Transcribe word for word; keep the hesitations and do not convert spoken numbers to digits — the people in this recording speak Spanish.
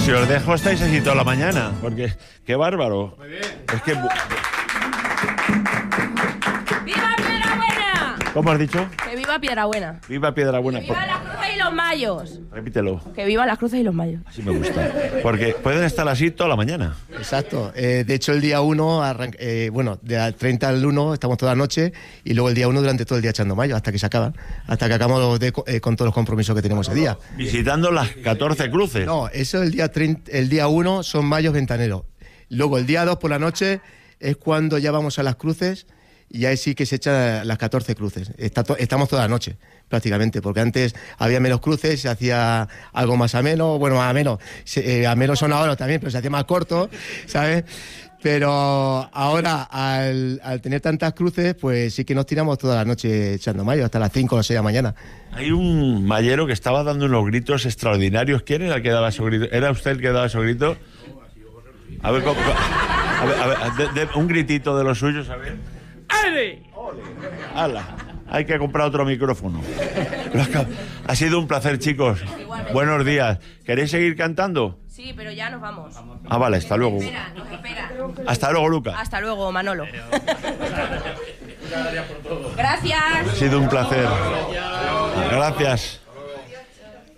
si os dejo estáis así toda la mañana, porque qué bárbaro. Muy bien. Es que... ¡Viva Piedrabuena! ¿Cómo has dicho? Que viva Piedrabuena. Viva Piedrabuena. Que viva las cruces y los mayos. Repítelo. Que viva las cruces y los mayos. Así me gusta. Porque pueden estar así toda la mañana. Exacto. Eh, de hecho, el día uno, arranca, eh, bueno, del treinta al uno estamos toda la noche y luego el día uno durante todo el día echando mayo hasta que se acaba. Hasta que acabamos de, eh, con todos los compromisos que tenemos ese día. Visitando las catorce cruces. No, eso el día treinta, el día uno son mayos ventaneros. Luego el día dos por la noche es cuando ya vamos a las cruces y ahí sí que se echan las catorce cruces. Está to- estamos toda la noche, prácticamente, porque antes había menos cruces, se hacía algo más ameno, bueno, más ameno, se, eh, ameno son ahora también, pero se hacía más corto, ¿sabes? Pero ahora, al, al tener tantas cruces, pues sí que nos tiramos toda la noche echando mayo, hasta las cinco o seis de la mañana. Hay un mayero que estaba dando unos gritos extraordinarios. ¿Quién era el que daba esos gritos? ¿Era usted el que daba esos gritos? A ver, ¿cómo, cómo? a ver, a ver de, de, un gritito de los suyos, a ver. ¡Ale! ¡Hala! Hay que comprar otro micrófono. Ha sido un placer, chicos. Igualmente. Buenos días. ¿Queréis seguir cantando? Sí, pero ya nos vamos. Ah, vale, hasta luego. Nos espera, nos espera. Hasta luego, Luca. Hasta luego, Manolo. Gracias. Ha sido un placer. Gracias.